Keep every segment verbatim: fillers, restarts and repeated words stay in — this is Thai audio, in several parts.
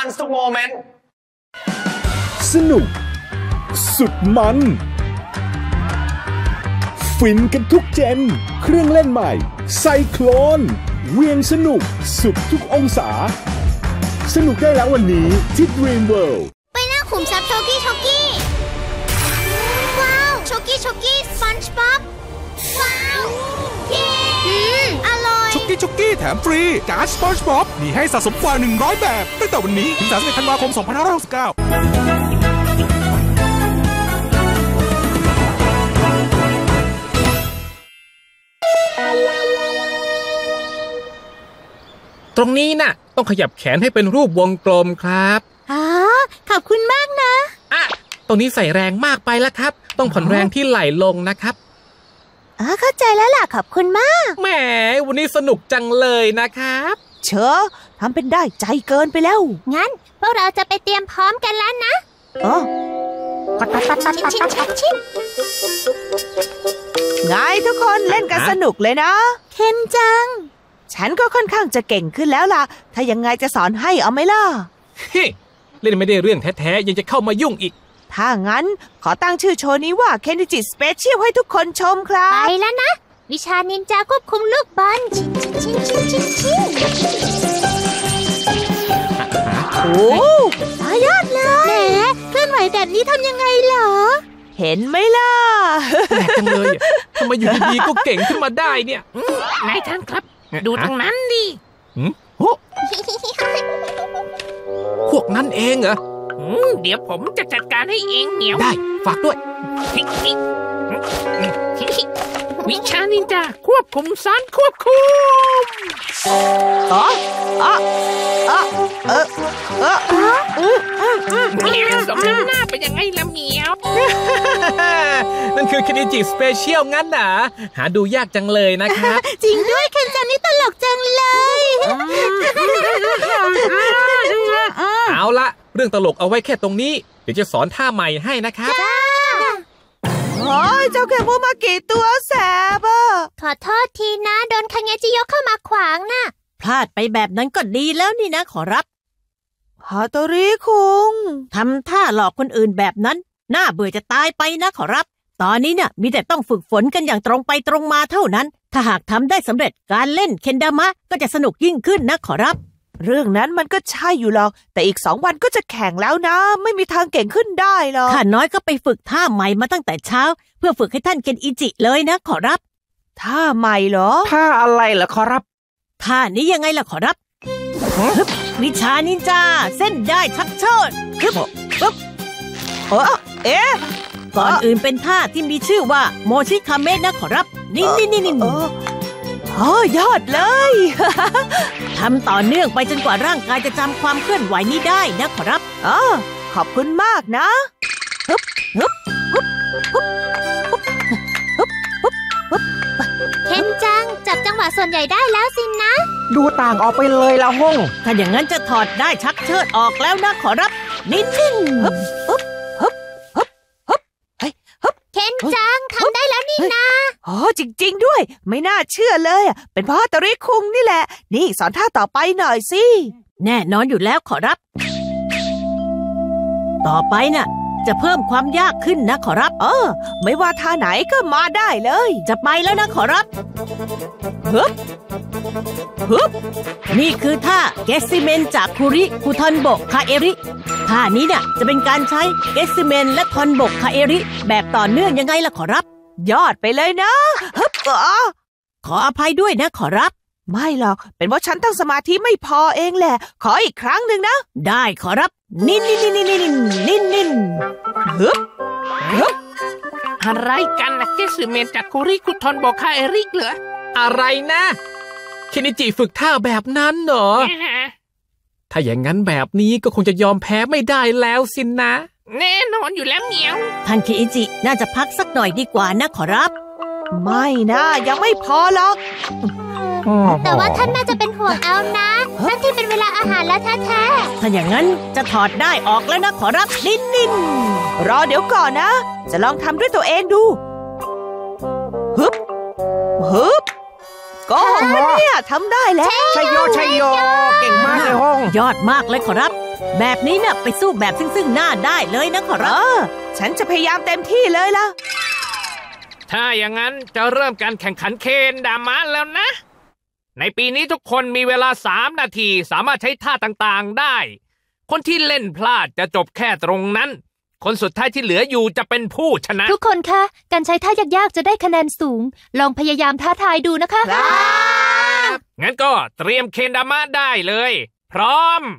ฟันทุกโมเมนต์สนุกสุดมันฟินกันทุกเจนเครื่องเล่นใหม่ไซโคลนเวียงสนุกสุดทุกองศาสนุกได้แล้ววันนี้ที่ Dream World ไปหน้าขุมทรัพย์โชกี้โชกี้ว้าวโชกี้โชกี้สปันจ์บ๊อบว้าวเย้อืมอร่อยโชกี้โชกี้แถมฟรีการ์ดสปันจ์บ๊อบมีให้สะสมกว่าหนึ่งร้อยแบบตั้งแต่วันนี้ถึงสามสิบเอ็ดธันวาคมสองพันห้าร้อยหกสิบเก้าตรงนี้น่ะต้องขยับแขนให้เป็นรูปวงกลมครับอ๋อขอบคุณมากนะอ่ะตรงนี้ใส่แรงมากไปแล้วครับต้องผ่อนแรงที่ไหล่ลงนะครับอ๋อเข้าใจแล้วล่ะขอบคุณมากแหมวันนี้สนุกจังเลยนะครับเชอะทำเป็นได้ใจเกินไปแล้วงั้นพวกเราจะไปเตรียมพร้อมกันแล้วนะอ๋อชินชินชินไงทุกคนเล่นกันสนุกเลยนะเคนจังฉันก็ค่อนข้างจะเก่งขึ้นแล้วล่ะถ้ายังไงจะสอนให้เอาไหมล่ะเฮ้เล่นไม่ได้เรื่องแท้ๆยังจะเข้ามายุ่งอีกถ้างั้นขอตั้งชื่อโชว์นี้ว่าเคนจิสเปเชียลให้ทุกคนชมครับไปแล้วนะวิชานินจาควบคุมลูกบอลชินชินชินชินชินโอ้สุดยอดเลยแหมเคลื่อนไหวแบบนี้ทำยังไงเหรอเห็นไหมล่ะแปลกจังเลยทำไมอยู่ดีๆก็เก่งขึ้นมาได้เนี่ยนายท่านครับดูทางนั้นดิโอ้พวกนั้นเองเหรอเดี๋ยวผมจะจัดการให้เองเหนียวได้ฝากด้วยวิชานินจาควบคุมซ้อนควบคุมอ๋ออ๋ออ๋อเออเอออืมอืมอืมเหมียวสมน้ำหน้าเป็นยังไงล่ะเหมียวนั่นคือเคนจิสเปเชียลงั้นน่ะหาดูยากจังเลยนะครับจริงด้วยเคนจังนี่ตลกจังเลยเอาละเรื่องตลกเอาไว้แค่ตรงนี้เดี๋ยวจะสอนท่าใหม่ให้นะครับโอ้ยเจ้าแคมูมากี่ตัวแสบอ่ะขอโทษทีนะโดนคังเงจิยกเข้ามาขวางน่ะพลาดไปแบบนั้นก็ดีแล้วนี่นะขอรับฮาโตริคุงทำท่าหลอกคนอื่นแบบนั้นน่าเบื่อจะตายไปนะขอรับตอนนี้เนี่ยมีแต่ต้องฝึกฝนกันอย่างตรงไปตรงมาเท่านั้นถ้าหากทำได้สำเร็จการเล่นเคนดามะก็จะสนุกยิ่งขึ้นนะขอรับเรื่องนั้นมันก็ใช่อยู่หรอกแต่อีกสองวันก็จะแข่งแล้วนะไม่มีทางเก่งขึ้นได้หรอกข้าน้อยก็ไปฝึกท่าใหม่มาตั้งแต่เช้าเพื่อฝึกให้ท่านเคนอิจิเลยนะขอรับท่าใหม่เหรอท่าอะไรเหรอขอรับท่านี้ยังไงล่ะขอรับวิชานินจาเส้นได้ชักเชิดปึ๊บปึ๊บเออเอ๊ะก่อนอื่นเป็นท่าที่มีชื่อว่าโมชิคาเมะนะขอรับนี่นี่นี่นี่โอ้ยอดเลยทำต่อเนื่องไปจนกว่าร่างกายจะจำความเคลื่อนไหวนี้ได้นะขอรับอ๋อขอบคุณมากนะฮึบฮึบฮึบฮึบฮึบฮึบฮึบฮึบเคนจังจับจังหวะส่วนใหญ่ได้แล้วสินะดูต่างออกไปเลยละห้องถ้าอย่างนั้นจะถอดได้ชักเชิดออกแล้วนะขอรับนิ่งๆฮึบฮึบฮึบฮึบฮึบเฮ้ยฮึบเคนจังทำได้แล้วนี่นะอ๋อจริงๆด้วยไม่น่าเชื่อเลยเป็นเพราะฮาโตริคุงนี่แหละนี่สอนท่าต่อไปหน่อยสิแน่นอนอยู่แล้วขอรับต่อไปน่ะจะเพิ่มความยากขึ้นนะขอรับเออไม่ว่าท่าไหนก็มาได้เลยจะไปแล้วนะขอรับฮึบฮึบนี่คือท่าเกซิเมนจากคุริคุทอนโบะคาเอริท่านี้เนี่ยจะเป็นการใช้เกซิเมนและทอนโบะคาเอริแบบต่อเนื่องยังไงล่ะขอรับยอดไปเลยนะฮึบก็ขออภัยด้วยนะขอรับไม่หรอกเป็นเพราะฉันตั้งสมาธิไม่พอเองแหละขออีกครั้งหนึ่งนะได้ขอรับนิ่นนิ่นนิ่นนิ่นนิ่นนิ่นนิ่นฮึบฮึบอะไรกันนะเกสึเมนจากคุริคุทอนโบคาเอริกเหรออะไรนะเคนจิฝึกท่าแบบนั้นเหรอถ้าอย่างนั้นแบบนี้ก็คงจะยอมแพ้ไม่ได้แล้วสินนะแน่นอนอยู่แล้วเหมียวท่านเคนจิน่าจะพักสักหน่อยดีกว่านะขอรับไม่นะยังไม่พอหรอกแต่ว่าท่านน่าจะเป็นห่วงเอานะนั่นที่เป็นเวลาอาหารแล้วแท้ๆถ้าอย่างนั้นจะถอดได้ออกแล้วนะขอรับนิ่นนิ่นรอเดี๋ยวก่อนนะจะลองทำด้วยตัวเองดูฮึบฮึบก็เนี่ยทำได้แล้วชัยโยชัยโยเก่งมากเลยห้องยอดมากเลยขอรับแบบนี้น่ะไปสู้แบบซึ่งๆหน้าได้เลยนะขอเอรับอ ฉันจะพยายามเต็มที่เลยล่ะถ้าอย่างนั้นจะเริ่มการแข่งขันเคนดามะแล้วนะ ในปีนี้ทุกคนมีเวลาสามนาทีสามารถใช้ท่าต่างๆได้ คนที่เล่นพลาดจะจบแค่ตรงนั้น คนสุดท้ายที่เหลืออยู่จะเป็นผู้ชนะทุกคนคะ การใช้ท่ายากๆจะได้คะแนนสูง ลองพยายามท้าทายดูนะคะงั้นก็เตรียมเคนดามะได้เลย พร้อม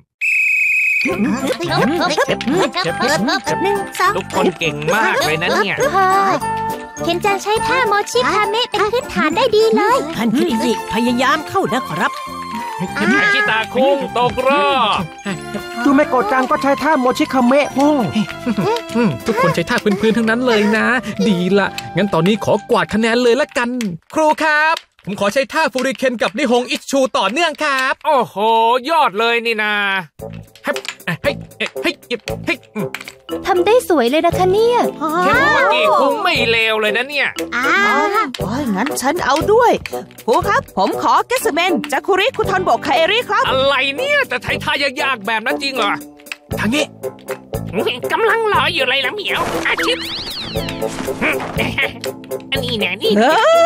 ทุกคนเก่งมากเลยนะเนี่ยเคนจังใช้ท่าโมชิคาเมะเป็นพื้นฐานได้ดีเลยท่านคิดสิพยายามเข้านะขอรับอาชิตาคุงตกรอบจูเมโกะจังก็ใช้ท่าโมชิคาเมะพุ่งอืมทุกคนใช้ท่าพื้นๆทั้งนั้นเลยนะ ดีละงั้นตอนนี้ขอกวาดคะแนนเลยละกัน ครูครับ ผมขอใช้ท่าฟูริเคนกับนิฮงอิชูต่อเนื่องครับโอ้โห ยอดเลยนี่นาเฮ้ยเฮ้ยเฮ้ยเฮ้ยเฮ้ยทำได้สวยเลยนะคะเนี่ยเคนมากิคุงไม่เลวเลยนะเนี่ยอ้าโอ้ยงั้นฉันเอาด้วยครูครับ ผมขอเกสเมนจากคุริคุทอนโบกคาเอริครับอะไรเนี่ยจะใช้ท่ายากๆแบบนั้นจริงเหรอทางนี้กำลังรออยู่เลยละเหมียวอาชิตอันนี้แน่นี่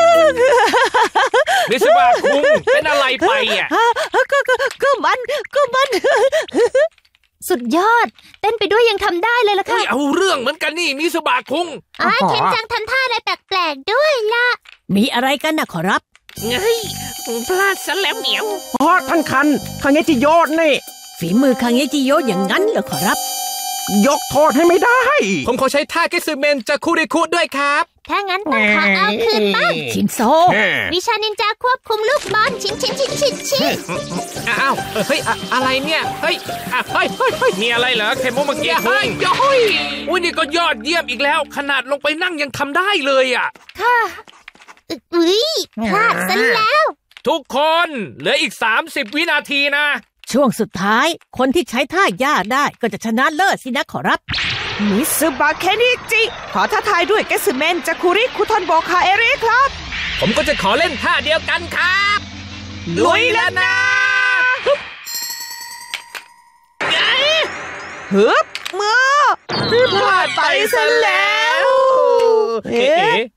มิสบาคุงเป็นอะไรไปอ่ะก็ก็ก็มันก็มันสุดยอด เต้นไปด้วยยังทำได้เลยล่ะเฮ้ค่ะยเอาเรื่องเหมือนกันนี่มิสบาคุงอ้ายเคนจังทำท่าอะไรแปลกๆด้วยล่ะมีอะไรกันนะขอรับเฮ้ยพลาดซะแล้วเหมียวเพราะท่านคันคังเงจิโยนนี่ฝีมือคังเงจิโยอย่างนั้นเหรอขอรับยกโทษให้ไม่ได้ผมขอใช้ท่าเกซึเมนจากคูริคุด้วยครับถ้างั้นต้องขอเอาคืนบ้างชินโซวิชานินจาควบคุมลูกบอลชิ้นชิ้นชิ้นชิ้นชิ้นอ้าวเฮ้ยอะอะไรเนี่ย เฮ้ยอะเฮ้ยเฮ้ยเฮ้ยมีอะไรเหรอเคมุมากิเฮ้คุยงย้อยอุ้ยนี่ก็ยอดเยี่ยมอีกแล้ว ขนาดลงไปนั่งยังทำได้เลยอ่ะค่ะอุ้ยพลาดซะแล้วทุกคนเหลืออีกสามสิบวินาทีนะช่วงสุดท้ายคนที่ใช้ท่ายากได้ก็จะชนะเลิศสินะขอรับมิซึบะเคนิจิ ขอท้าทายด้วยเกสเมนจากคุริคุทอนโบคาเอริครับผมก็จะขอเล่นท่าเดียวกันครับลุยแล้วนะฮึบมือพลาดไปซะแล้วเอ๊ะ